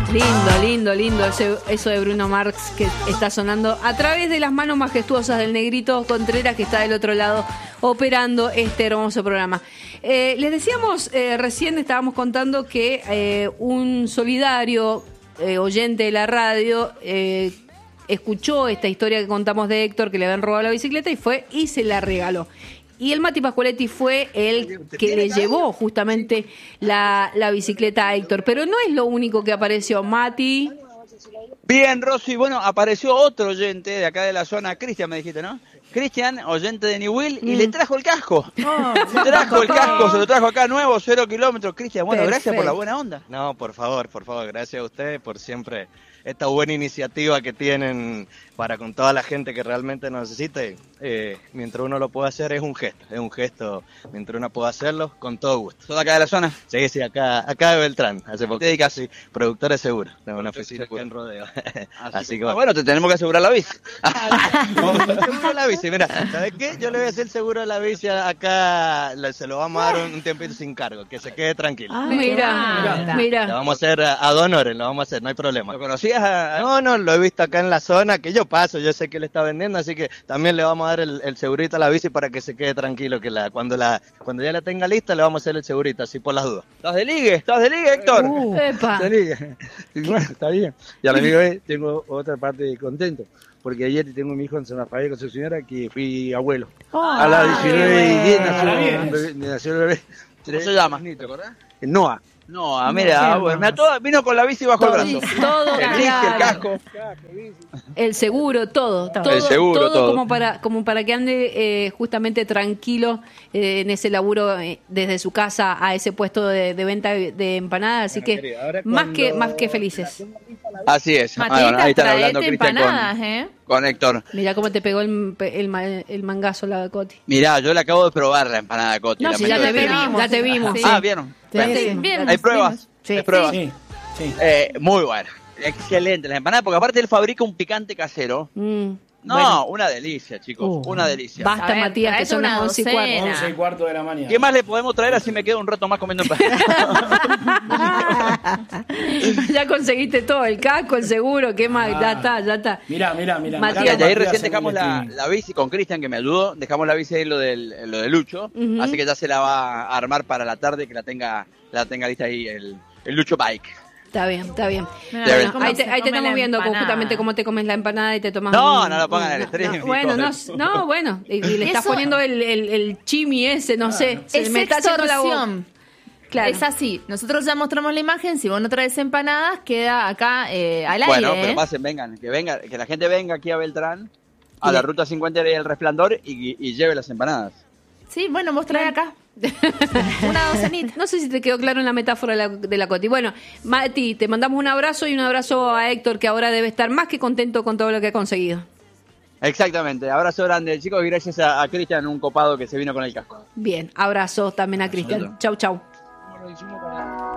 Lindo eso de Bruno Mars que está sonando a través de las manos majestuosas del Negrito Contreras, que está del otro lado operando este hermoso programa. Les decíamos, recién estábamos contando que un solidario oyente de la radio escuchó esta historia que contamos de Héctor, que le habían robado la bicicleta, y fue y se la regaló. Y el Mati Pascualetti fue el que le llevó justamente la bicicleta a Héctor. Pero no es lo único que apareció, Mati. Bien, Rosy. Bueno, apareció otro oyente de acá de la zona, Cristian, me dijiste, ¿no? Cristian, oyente de New Will, y le trajo el casco. Se lo trajo acá nuevo, 0 kilómetros. Cristian, bueno, gracias por la buena onda. No, por favor, gracias a ustedes por siempre esta buena iniciativa que tienen para con toda la gente que realmente lo necesite. Mientras uno lo pueda hacer, es un gesto, mientras uno pueda hacerlo, con todo gusto. ¿Todo acá de la zona? Sí, acá de Beltrán, hace poco. ¿Te dedicas? Sí. Productor de seguro, tengo una oficina aquí en Rodeo. Así que bueno, te tenemos que asegurar la bici. Seguro de la bici, mira, ¿sabes qué? Yo le voy a hacer seguro de la bici acá, se lo vamos a dar un tiempito sin cargo, que se quede tranquilo. Mira. Lo vamos a hacer a donores, lo vamos a hacer, no hay problema. ¿Lo conocías? No, lo he visto acá en la zona, que yo paso, yo sé que le está vendiendo, así que también le vamos a dar el segurito a la bici para que se quede tranquilo, que cuando ya la tenga lista le vamos a hacer el segurito, así por las dudas. ¿Estás de ligue, Héctor? Epa. De ligue. Y bueno, está bien. Y a la amiga vez tengo otra parte de contento, porque ayer tengo a mi hijo en San Rafael con su señora, que fui abuelo. A las 19:10 nació el bebé. ¿Cómo se llama? ¿Te acordás? Noah. No, mira, vino con la bici bajo el brazo. Todo, el disco, el casco. El seguro, todo. El seguro, todo. Como para que ande justamente tranquilo en ese laburo desde su casa a ese puesto de venta de empanadas. Así que más que felices. Así es. Matita, ahí están hablando Cristian empanadas, con Héctor. Mira cómo te pegó el mangazo la Coti. Mirá, yo le acabo de probar la empanada de Coti. No, sí, ya te vimos. Sí. ¿Vieron? Bien, ¿Hay pruebas? Sí. ¿Hay pruebas? Sí. Muy bueno. Excelente la empanada, porque aparte él fabrica un picante casero. Una delicia, chicos. Una delicia. Basta, A ver, Matías, que son las 11:15 de la mañana. ¿Qué más le podemos traer así me quedo un rato más comiendo empanada? Ya conseguiste todo, el casco, el seguro, ¿qué más? Ya está. Mirá. Matías, Y ahí recién dejamos la bici con Cristian, que me ayudó. Dejamos la bici ahí lo de Lucho. Así que ya se la va a armar para la tarde, que la tenga lista ahí el Lucho Bike. Está bien. Mira, Ahí te estamos viendo justamente cómo te comes la empanada y te tomas No lo pongan en el stream. Bueno, y le estás poniendo el chimi ese, no sé. Es me está haciendo la boca. extorsión. Claro. Es así. Nosotros ya mostramos la imagen. Si vos no traes empanadas, queda acá al aire. Bueno, pero pasen, que la gente venga aquí a Beltrán, a la ruta 50 y el Resplandor, y lleve las empanadas. Sí, bueno, vos traes acá. Una docenita. No sé si te quedó claro en la metáfora de la Coti. Bueno, Mati, te mandamos un abrazo y un abrazo a Héctor, que ahora debe estar más que contento con todo lo que ha conseguido. Exactamente, abrazo grande, chicos, y gracias a Cristian, un copado que se vino con el casco. Bien, abrazo también a Cristian. Chau. Lo hicimos para